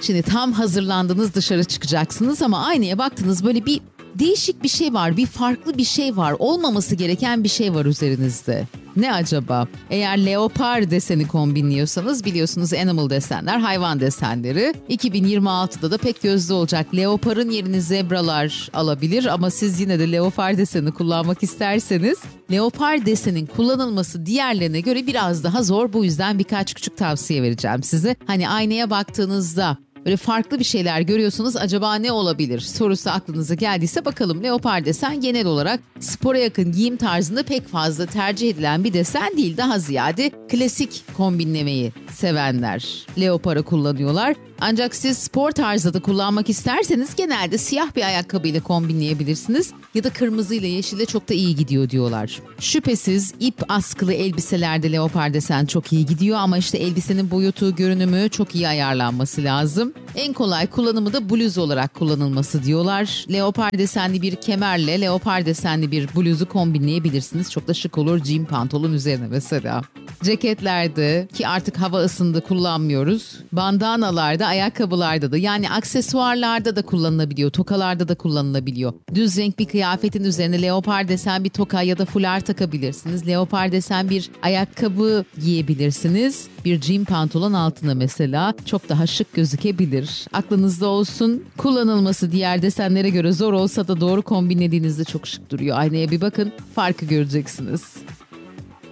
Şimdi tam hazırlandınız, dışarı çıkacaksınız ama aynaya baktınız, böyle bir değişik bir şey var, bir farklı bir şey var. Olmaması gereken bir şey var üzerinizde. Ne acaba? Eğer leopar deseni kombinliyorsanız biliyorsunuz animal desenler, hayvan desenleri. 2026'da da pek gözde olacak. Leoparın yerini zebralar alabilir ama siz yine de leopar deseni kullanmak isterseniz leopar desenin kullanılması diğerlerine göre biraz daha zor. Bu yüzden birkaç küçük tavsiye vereceğim size. Hani aynaya baktığınızda böyle farklı bir şeyler görüyorsunuz, acaba ne olabilir sorusu aklınıza geldiyse bakalım. Leopar desen genel olarak spora yakın giyim tarzında pek fazla tercih edilen bir desen değil. Daha ziyade klasik kombinlemeyi sevenler leoparı kullanıyorlar. Ancak siz spor tarzda da kullanmak isterseniz genelde siyah bir ayakkabıyla kombinleyebilirsiniz ya da kırmızı ile yeşille çok da iyi gidiyor diyorlar. Şüphesiz ip askılı elbiselerde leopar desen çok iyi gidiyor ama işte elbisenin boyutu, görünümü çok iyi ayarlanması lazım. En kolay kullanımı da bluz olarak kullanılması diyorlar. Leopar desenli bir kemerle leopar desenli bir bluzu kombinleyebilirsiniz. Çok da şık olur jean pantolon üzerine mesela. Ceketlerde, ki artık hava ısındı kullanmıyoruz, bandanalarda, ayakkabılarda da, yani aksesuarlarda da kullanılabiliyor, tokalarda da kullanılabiliyor. Düz renk bir kıyafetin üzerine leopar desen bir toka ya da fular takabilirsiniz. Leopar desen bir ayakkabı giyebilirsiniz. Bir jean pantolon altına mesela çok daha şık gözükebilir. Aklınızda olsun, kullanılması diğer desenlere göre zor olsa da doğru kombinlediğinizde çok şık duruyor. Aynaya bir bakın, farkı göreceksiniz.